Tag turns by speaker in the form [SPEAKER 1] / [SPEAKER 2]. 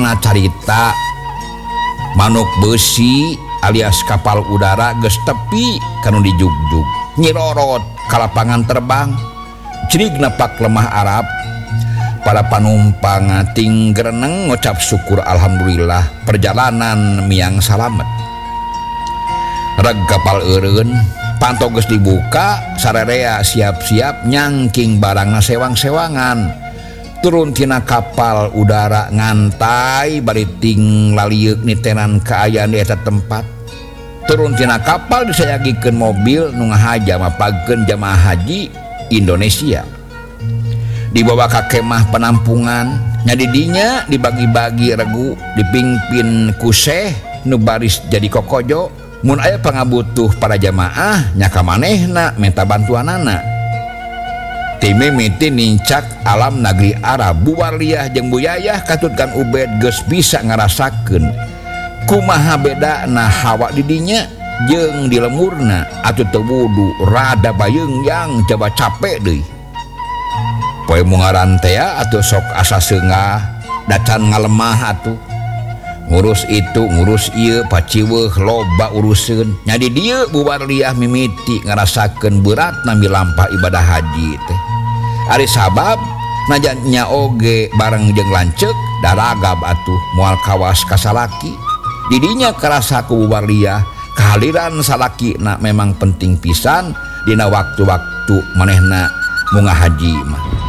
[SPEAKER 1] Pangna carita manuk besi alias kapal udara geus tepi kanu dijugjug nyirorot ka lapangan terbang cerig nepak lemah Arab. Para panumpang tinggereneng ngucap syukur alhamdulillah perjalanan miang salamet. Reg kapal eureun panto geus dibuka sararea siap-siap nyangking barangna sewang-sewangan. Turun tina kapal udara ngantai bari ting lalieuk nitenan kaayaan di eta tempat. Turun tina kapal disayagikeun mobil nu ngahaja mapagkeun jamaah haji Indonesia. Dibawa ka kemah penampungan nya di dinya dibagi-bagi regu dipimpin ku Syekh nu baris jadi kokojo mun aya pangabutuh para jamaah nya ka manehna minta bantuanana. Timimiti nincak alam negeri Arab buwarliah jeung buyayah katutkan Ubed geus bisa ngarasakeun kumaha bedana hawa di dinya jeung di lemurna atuh teu wudu rada bayeungyang coba capek deui. Poe mungaran teh atuh sok asa seungah dacan ngalemah atuh ngurus itu ngurus ieu paciweuh loba uruseun nya di dieu buwarliah mimiti ngarasakeun berat nami lampah ibadah haji teh. Ari sabab najan nya oge bareng jeung lanceuk daragab atuh moal kawas ka salaki di dinya karasa ku buwarliah kehadiran salakina memang penting pisan dina waktu-waktu manehna munggah haji mah.